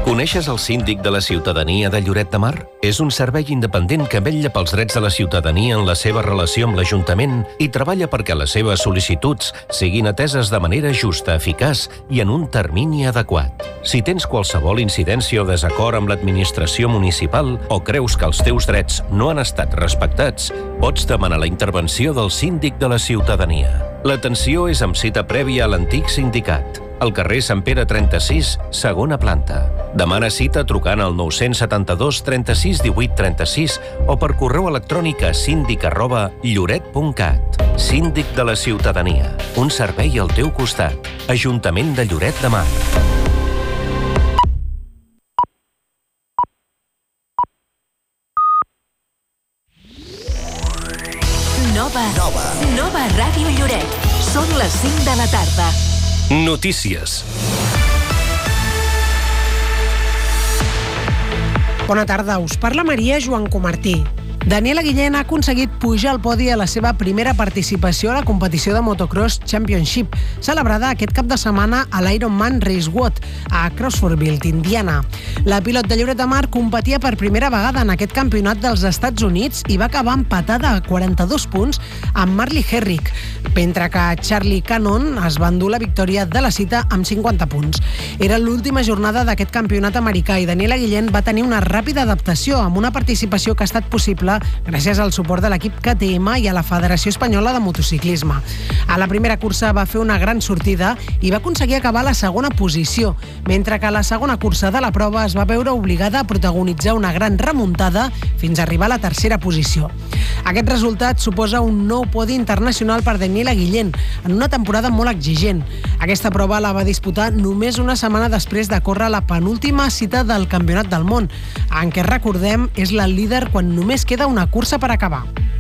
Coneixes el síndic de la ciutadania de Lloret de Mar? És un servei independent que vetlla pels drets de la ciutadania en la seva relació amb l'Ajuntament i treballa perquè les seves sol·licituds siguin ateses de manera justa, eficaç i en un termini adequat. Si tens qualsevol incidència o desacord amb l'administració municipal o creus que els teus drets no han estat respectats, pots demanar la intervenció del síndic de la ciutadania. L'atenció és amb cita prèvia a l'antic sindicat, al carrer Sant Pere 36, segona planta. Demana cita trucant al 972 36 18 36 o per correu electrònic a síndic@lloret.cat. Síndic de la ciutadania. Un servei al teu costat. Ajuntament de Lloret de Mar. Nova Ràdio Lloret. Són les 5 de la tarda. Notícies. Bona tarda, us parla Maria Joan Comartí. Daniela Guillén ha aconseguit pujar al podi a la seva primera participació a la competició de motocross Championship, celebrada aquest cap de setmana a l'Ironman Racewood, a Crawfordsville, Indiana. La pilot de Lloret de Mar competia per primera vegada en aquest campionat dels Estats Units i va acabar empatada a 42 punts amb Marley Herrick, mentre que Charlie Cannon es va endur la victòria de la cita amb 50 punts. Era l'última jornada d'aquest campionat americà i Daniela Guillén va tenir una ràpida adaptació amb una participació que ha estat possible gràcies al suport de l'equip KTM i a la Federació Espanyola de Motociclisme. A la primera cursa va fer una gran sortida i va aconseguir acabar a la segona posició, mentre que a la segona cursa de la prova es va veure obligada a protagonitzar una gran remuntada fins a arribar a la tercera posició. Aquest resultat suposa un nou podi internacional per Daniela Guillén en una temporada molt exigent. Aquesta prova la va disputar només una setmana després de córrer la penúltima cita del Campionat del Món, en què, recordem, és la líder quan només queda una cursa per acabar.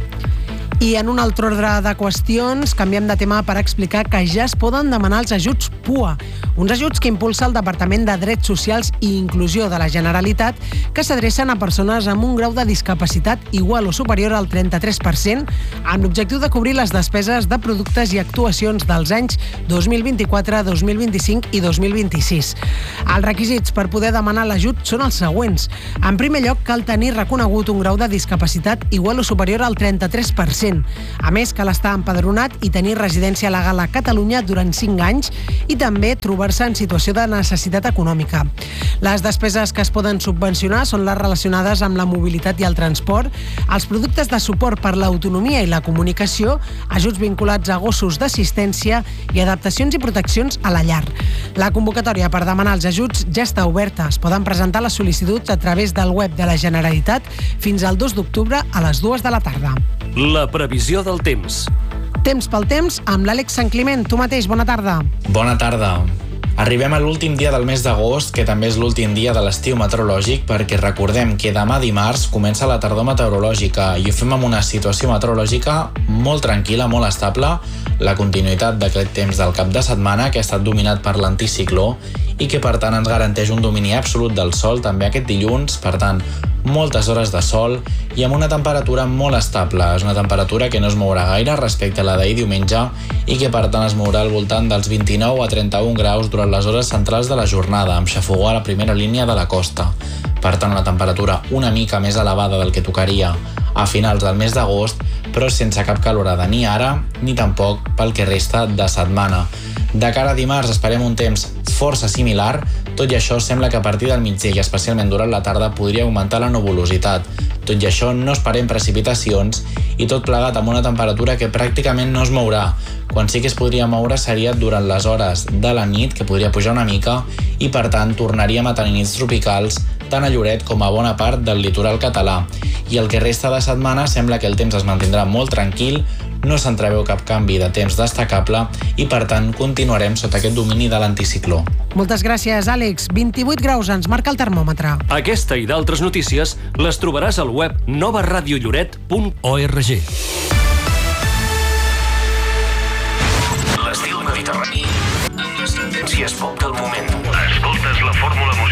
I en un altre ordre de qüestions, canviem de tema per explicar que ja es poden demanar els ajuts PUA, uns ajuts que impulsa el Departament de Drets Socials i Inclusió de la Generalitat, que s'adrecen a persones amb un grau de discapacitat igual o superior al 33%, amb l'objectiu de cobrir les despeses de productes i actuacions dels anys 2024, 2025 i 2026. Els requisits per poder demanar l'ajut són els següents. En primer lloc, cal tenir reconegut un grau de discapacitat igual o superior al 33%. A més, cal estar empadronat i tenir residència legal a Catalunya durant 5 anys i també trobar-se en situació de necessitat econòmica. Les despeses que es poden subvencionar són les relacionades amb la mobilitat i el transport, els productes de suport per l'autonomia i la comunicació, ajuts vinculats a gossos d'assistència i adaptacions i proteccions a la llar. La convocatòria per demanar els ajuts ja està oberta. Es poden presentar les sol·licituds a través del web de la Generalitat fins al 2 d'octubre a les 2 de la tarda. La previsió del temps. Temps pel temps amb l'Àlex Sant Climent. Tu mateix, bona tarda. Bona tarda. Arribem a l'últim dia del mes d'agost, que també és l'últim dia de l'estiu meteorològic, perquè recordem que demà dimarts comença la tardor meteorològica i ho fem amb una situació meteorològica molt tranquil·la, molt estable, la continuïtat d'aquest temps del cap de setmana que ha estat dominat per l'anticicló i que per tant ens garanteix un domini absolut del sol també aquest dilluns, per tant moltes hores de sol i amb una temperatura molt estable. És una temperatura que no es mourà gaire respecte a la d'ahir diumenge i que per tant es mourà al voltant dels 29 a 31 graus durant les hores centrals de la jornada, amb xafogó a la primera línia de la costa. Per tant, una temperatura una mica més elevada del que tocaria a finals del mes d'agost, però sense cap calorada ni ara ni tampoc pel que resta de setmana. De cara a dimarts esperem un temps força similar, tot i això sembla que a partir del migdia i especialment durant la tarda podria augmentar la nuvolositat. Tot i això no esperem precipitacions i tot plegat amb una temperatura que pràcticament no es mourà. Quan sí que es podria moure seria durant les hores de la nit, que podria pujar una mica, i per tant tornaríem a tenir nits tropicals tant a Lloret com a bona part del litoral català. I el que resta de setmana sembla que el temps es mantindrà molt tranquil, no s'entreveu cap canvi de temps destacable i, per tant, continuarem sota aquest domini de l'anticicló. Moltes gràcies, Àlex. 28 graus ens marca el termòmetre. Aquesta i d'altres notícies les trobaràs al web novaradiolloret.org. L'estil mediterrani. Si es pot del moment. Escoltes la fórmula